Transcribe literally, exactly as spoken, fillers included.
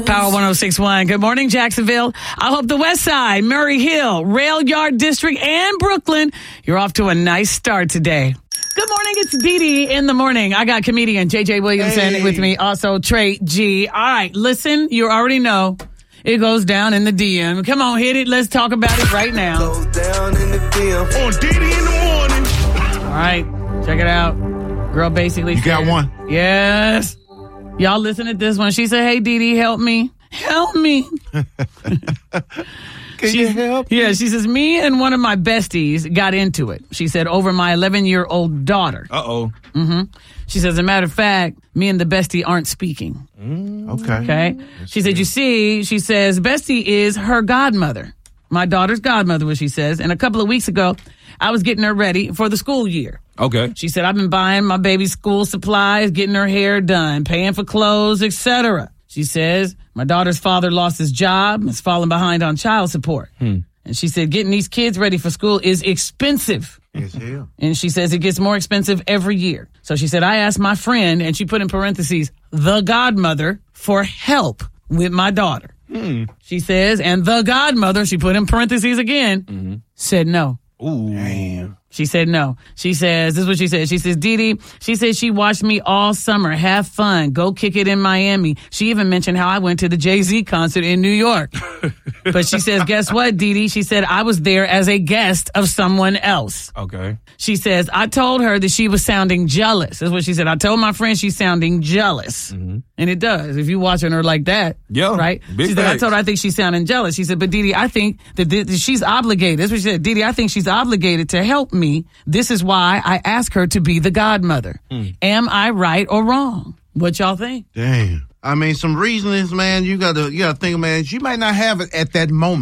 Power one oh six point one. Good morning, Jacksonville. I hope the West Side, Murray Hill, Rail Yard District, and Brooklyn, you're off to a nice start today. Good morning. It's Dee Dee in the morning. I got comedian J J Williamson hey. with me. Also, Trey G. All right. Listen, you already know it goes down in the D M. Come on, hit it. Let's talk about it right now. Goes down in the D M. On Dee Dee in the morning. All right. Check it out. Girl basically You said, got one? Yes. Y'all listen to this one. She said, hey, Dee Dee, help me. Help me. Can you help? Yeah, she says, me and one of my besties got into it. She said, over my eleven-year-old daughter. Uh-oh. Mm-hmm. She says, as a matter of fact, me and the bestie aren't speaking. Mm, okay. Okay. That's she said, good. you see, she says, bestie is her godmother. My daughter's godmother, what she says. And a couple of weeks ago, I was getting her ready for the school year. Okay. She said, I've been buying my baby's school supplies, getting her hair done, paying for clothes, et cetera. She says, my daughter's father lost his job, is falling behind on child support. Hmm. And she said, getting these kids ready for school is expensive. Yes, yeah. And she says it gets more expensive every year. So she said, I asked my friend, and she put in parentheses, the godmother, for help with my daughter. Hmm. She says, and the godmother, she put in parentheses again, mm-hmm. said no. Ooh. Damn. She said no. She says, this is what she said. She says, Dee Dee, she said she watched me all summer, have fun, go kick it in Miami. She even mentioned how I went to the Jay-Z concert in New York. But she says, guess what, Dee Dee? She said, I was there as a guest of someone else. Okay. She says, I told her that she was sounding jealous. That's what she said. I told my friend she's sounding jealous. Mm-hmm. And it does. If you watching her like that. Yeah. Right? Big she said, facts. I told her I think she's sounding jealous. She said, but Dee Dee, I think that th- she's obligated. That's what she said. Dee Dee, I think she's obligated to help me. This is why I asked her to be the godmother. Mm. Am I right or wrong? What y'all think? Damn. I mean, some reasonings, man, you gotta, you gotta think, man, she might not have it at that moment.